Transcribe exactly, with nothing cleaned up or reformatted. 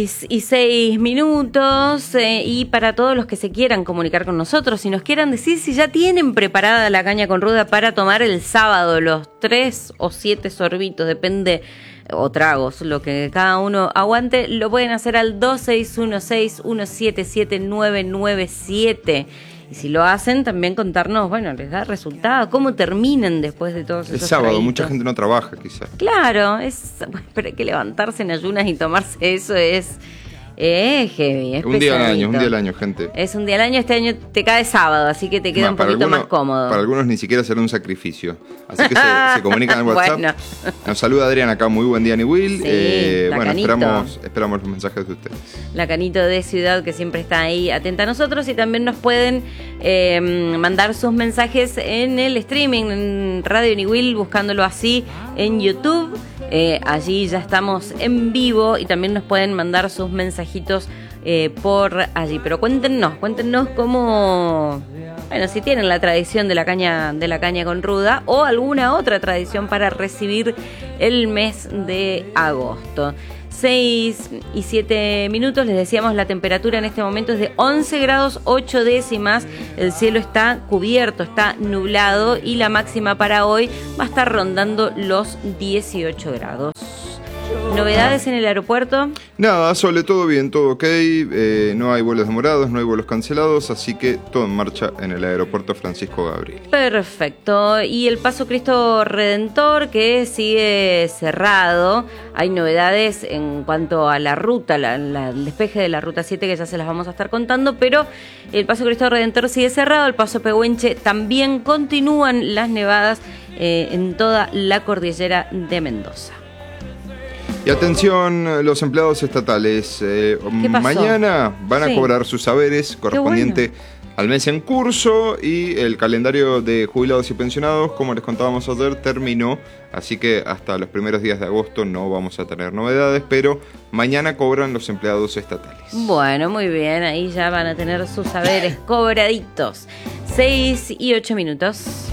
seis y seis minutos eh, y para todos los que se quieran comunicar con nosotros, si nos quieran decir si ya tienen preparada la caña con ruda para tomar el sábado, los tres o siete sorbitos, depende, o tragos, lo que cada uno aguante, lo pueden hacer al dos seis uno seis, uno siete siete, nueve nueve siete. Y si lo hacen, también contarnos, bueno, les da resultado, cómo terminan después de todos esos Es sábado, traguitos. mucha gente no trabaja, quizás. Claro, es, pero hay que levantarse en ayunas y tomarse eso es... Eh, heavy, es un día al año, pesadito. un día al año, gente. Es un día al año, este año te cae sábado, así que te queda Ma, un poquito algunos, más cómodo. Para algunos ni siquiera será un sacrificio. Así que se, se comunican en WhatsApp. Bueno. Nos saluda Adrián acá, muy buen día, Ni Will. Sí, eh, bueno, Lacanito. esperamos, esperamos los mensajes de ustedes. Lacanito de Ciudad, que siempre está ahí atenta a nosotros, y también nos pueden eh, mandar sus mensajes en el streaming, en Radio Ni Will, buscándolo así en YouTube. Eh, allí ya estamos en vivo y también nos pueden mandar sus mensajitos eh, por allí. Pero cuéntenos, cuéntenos cómo, bueno, si tienen la tradición de la caña, de la caña con ruda o alguna otra tradición para recibir el mes de agosto. seis y siete minutos, les decíamos, la temperatura en este momento es de once grados ocho décimas, el cielo está cubierto, está nublado y la máxima para hoy va a estar rondando los dieciocho grados. ¿Novedades en el aeropuerto? Nada, sobre todo bien, todo ok, eh, no hay vuelos demorados, no hay vuelos cancelados, así que todo en marcha en el aeropuerto Francisco Gabriel. Perfecto, y el Paso Cristo Redentor, que sigue cerrado. Hay novedades en cuanto a la ruta, la, la, el despeje de la ruta siete, que ya se las vamos a estar contando, pero el Paso Cristo Redentor sigue cerrado, el Paso Pehuenche también, continúan las nevadas eh, en toda la cordillera de Mendoza. Y atención, los empleados estatales, eh, mañana van a sí. cobrar sus saberes correspondiente bueno. al mes en curso, y el calendario de jubilados y pensionados, como les contábamos ayer, terminó, así que hasta los primeros días de agosto no vamos a tener novedades, pero mañana cobran los empleados estatales. Bueno, muy bien, ahí ya van a tener sus saberes cobraditos. seis y ocho minutos.